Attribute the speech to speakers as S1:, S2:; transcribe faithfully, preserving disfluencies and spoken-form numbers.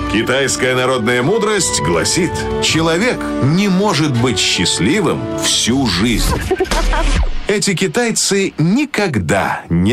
S1: Китайская народная мудрость гласит: человек не может быть счастливым всю жизнь. Эти китайцы никогда не